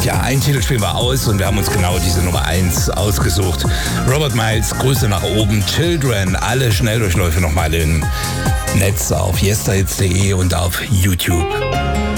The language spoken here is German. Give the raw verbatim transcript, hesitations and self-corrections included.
ja, ein Titel spielen wir aus und wir haben uns genau diese Nummer eins ausgesucht. Robert Miles, Grüße nach oben, Children, alle Schnelldurchläufe nochmal im Netz auf yesterhits punkt de und auf YouTube.